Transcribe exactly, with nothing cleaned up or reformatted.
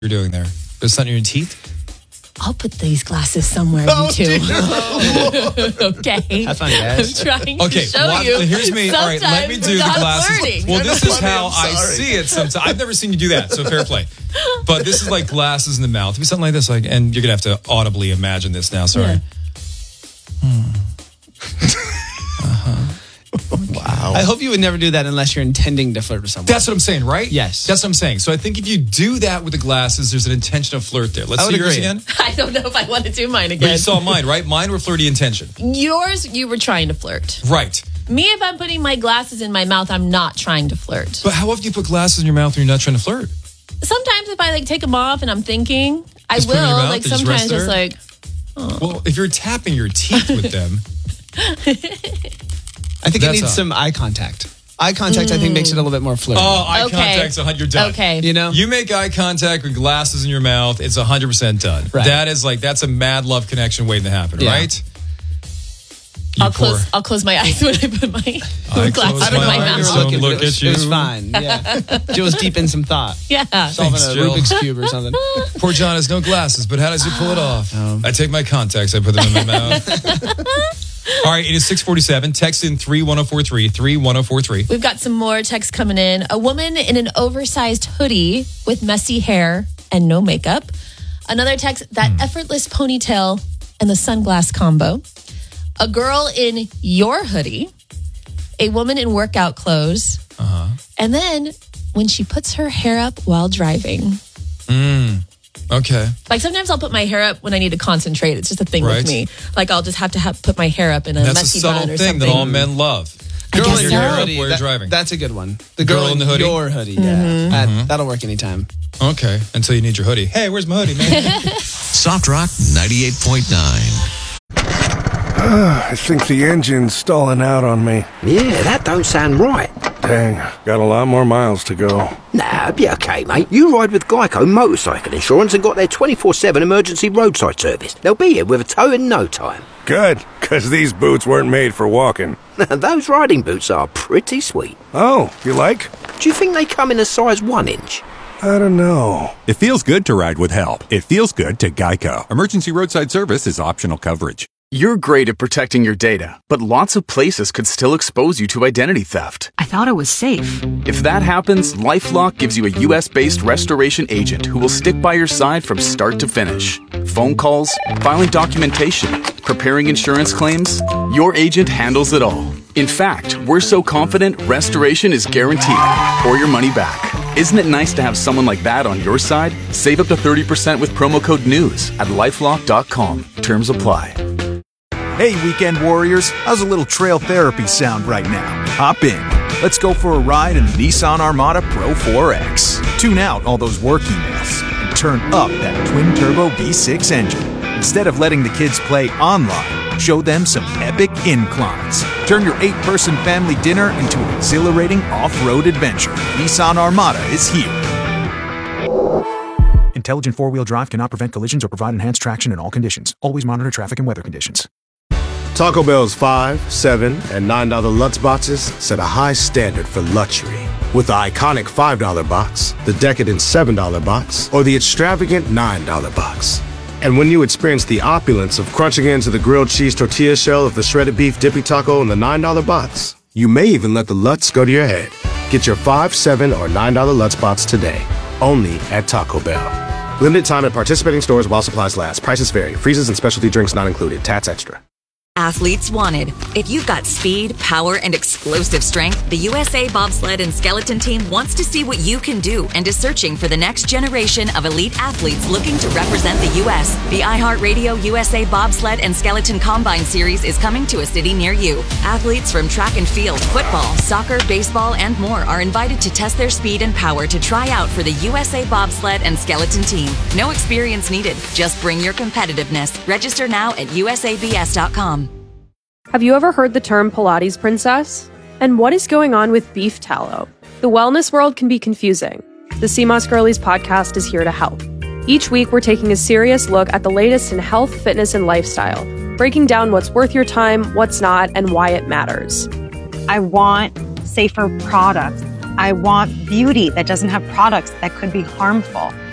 you're doing there? There's something in your teeth? I'll put these glasses somewhere, oh, you two. Okay. Have fun, guys. I'm trying okay, to show what, you. Here's me. All right, let me do the glasses. Flirting. Well, this is funny, how I see it sometimes. I've never seen you do that, so fair play. But this is like glasses in the mouth. It'd be something like this, like, and you're going to have to audibly imagine this now. Sorry. Yeah. Hmm. uh-huh. Wow. I hope you would never do that unless you're intending to flirt with someone. That's what I'm saying, right? Yes. That's what I'm saying. So I think if you do that with the glasses, there's an intention of flirt there. Let's I see yours agree. again. I don't know if I want to do mine But again. you saw mine, right? Mine were flirty intention. Yours, you were trying to flirt. Right. Me, if I'm putting my glasses in my mouth, I'm not trying to flirt. But how often do you put glasses in your mouth when you're not trying to flirt? Sometimes if I like take them off and I'm thinking, I Just put them in your will. mouth? Like They just sometimes rest just there? like, oh. Well, if you're tapping your teeth with them. I think it That's needs a- some eye contact. Eye contact, mm. I think, makes it a little bit more flirty. Oh, eye Okay. contact's one hundred done. Okay. You know? You make eye contact with glasses in your mouth, it's one hundred percent done. Right. That is like, that's a mad love connection waiting to happen, Yeah. right? You I'll poor- close. I'll close my eyes when I put my I glasses close in my my eyes. mouth. Don't looking, look it was, at you. It was fine. Yeah. Jill was deep in some thought. Yeah. Solving Thanks, a Jill. Rubik's Cube or something. Poor John has no glasses, but how does he pull it off? Um, I take my contacts, I put them in my mouth. All right, it is six forty-seven. Text in three one zero four three, three one zero four three. We've got some more texts coming in. A woman in an oversized hoodie with messy hair and no makeup. Another text, that Hmm. effortless ponytail and the sunglass combo. A girl in your hoodie. A woman in workout clothes. Uh-huh. And then when she puts her hair up while driving. Mm. Okay. Like sometimes I'll put my hair up when I need to concentrate. It's just a thing Right. with me. Like I'll just have to have, put my hair up in a That's a messy subtle bun or thing something. that all men love. Girl guess in so. your Hair up hoodie. while you're that- driving. That's a good one. The girl, Girl in the hoodie? Your hoodie, yeah. Mm-hmm. That, Mhm. that'll work anytime. Okay, until you need your hoodie. Hey, where's my hoodie, man? Soft Rock ninety-eight point nine. I think the engine's stalling out on me. Yeah, that don't sound right. Dang, got a lot more miles to go. Nah, it'll be okay, mate. You ride with Geico Motorcycle Insurance and got their twenty-four seven emergency roadside service. They'll be here with a tow in no time. Good, because these boots weren't made for walking. Those riding boots are pretty sweet. Oh, you like? Do you think they come in a size one inch? I don't know. It feels good to ride with help. It feels good to Geico. Emergency roadside service is optional coverage. You're great at protecting your data, but lots of places could still expose you to identity theft. I thought it was safe. If that happens, LifeLock gives you a U S-based restoration agent who will stick by your side from start to finish. Phone calls, filing documentation, preparing insurance claims, your agent handles it all. In fact, we're so confident restoration is guaranteed or your money back. Isn't it nice to have someone like that on your side? Save up to thirty percent with promo code NEWS at lifelock dot com. Terms apply. Hey, weekend warriors, how's a little trail therapy sound right now? Hop in. Let's go for a ride in the Nissan Armada Pro four X. Tune out all those work emails and turn up that twin-turbo V six engine. Instead of letting the kids play online, show them some epic inclines. Turn your eight-person family dinner into an exhilarating off-road adventure. Nissan Armada is here. Intelligent four-wheel drive cannot prevent collisions or provide enhanced traction in all conditions. Always monitor traffic and weather conditions. Taco Bell's five, seven, and nine dollar Lutz boxes set a high standard for luxury. With the iconic five dollar box, the decadent seven dollar box, or the extravagant nine dollar box. And when you experience the opulence of crunching into the grilled cheese tortilla shell of the shredded beef dippy taco in the nine dollar box, you may even let the Lutz go to your head. Get your five, seven, or nine dollar Lutz box today, only at Taco Bell. Limited time at participating stores while supplies last. Prices vary. Freezes and specialty drinks not included. Tats extra. Athletes wanted. If you've got speed, power, and explosive strength, the U S A Bobsled and Skeleton Team wants to see what you can do and is searching for the next generation of elite athletes looking to represent the U S The iHeartRadio U S A Bobsled and Skeleton Combine Series is coming to a city near you. Athletes from track and field, football, soccer, baseball, and more are invited to test their speed and power to try out for the U S A Bobsled and Skeleton Team. No experience needed. Just bring your competitiveness. Register now at U S A B S dot com. Have you ever heard the term Pilates princess? And what is going on with beef tallow? The wellness world can be confusing. The C M O S Girlies podcast is here to help. Each week, we're taking a serious look at the latest in health, fitness, and lifestyle, breaking down what's worth your time, what's not, and why it matters. I want safer products. I want beauty that doesn't have products that could be harmful.